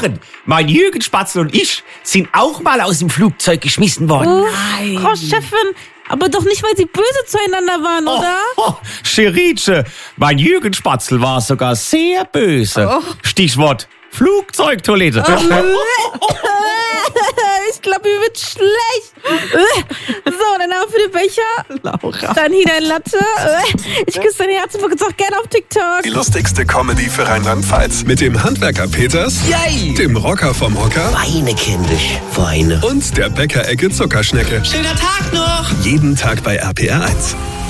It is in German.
lachen. Mein Jürgen Spatzel und ich sind auch mal aus dem Flugzeug geschmissen worden. Nein. Frau Chefin, aber doch nicht, weil Sie böse zueinander waren, oder? Scheritsche, mein Jürgen Spatzel war sogar sehr böse. Stichwort Flugzeugtoilette. Ich glaube, mir wird schlecht. So, dann auch für den Becher. Laura. Dann hier dein Latte. Ich küsse dein Herz und folge uns auch gerne auf TikTok. Die lustigste Comedy für Rheinland-Pfalz. Mit dem Handwerker Peters, Yay. dem Rocker vom Hocker Weine, kindisch, Weine. und der Bäckerecke Zuckerschnecke. Schöner Tag noch! Jeden Tag bei RPR 1.